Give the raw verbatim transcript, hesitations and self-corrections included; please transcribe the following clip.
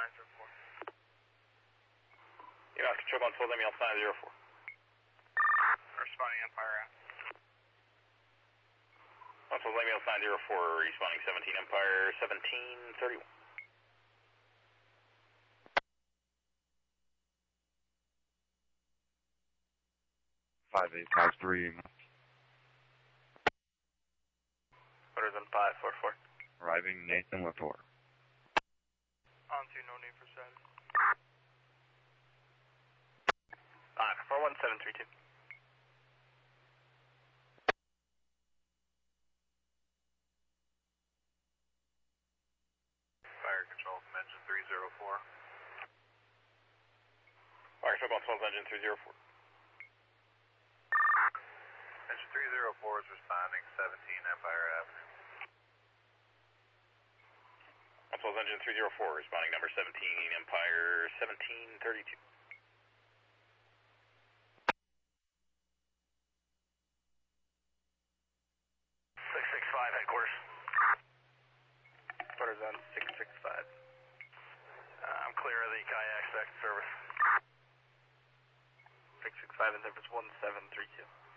nine seven four. Yeah, control on twelve Lamy Alpha nine zero four. Responding Empire out. On twelve Lamy Alpha nine zero four, responding seventeen Empire seventeen thirty-one. five eight five three. Orders on five four four. Arriving Nathan Latour. On to no name for status. five four one seven three two. Fire control from engine three zero four. Fire control on twelve engine three zero four. Engine three zero four is responding seventeen Empire Avenue. On twelve engine three zero four, responding number seventeen Empire seventeen thirty-two. six six five headquarters. Orders on six six five. Uh, I'm clear of the kayak sector service. six six five and service one seven three two.